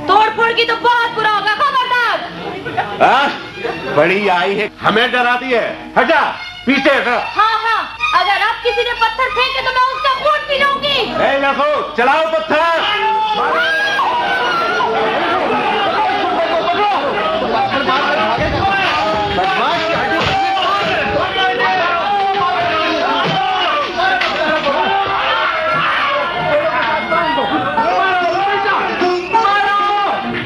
तोड़ फोड़ की तो बहुत बुरा होगा, खबरदार। बड़ी आई है, हमें डराती है। हटा, पीछे हटा। हाँ, अगर अब किसी ने पत्थर फेंके तो मैं उसका खून पी लूंगी। लखो, चलाओ पत्थर।